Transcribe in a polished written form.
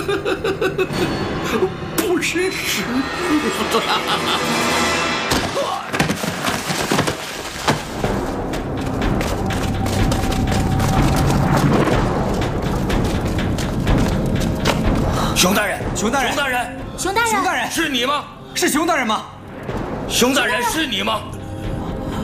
不识时务。 熊大人， 熊大人， 熊大人， 熊大人， 熊大人， 是你吗？ 是熊大人吗？ 熊大人是你吗？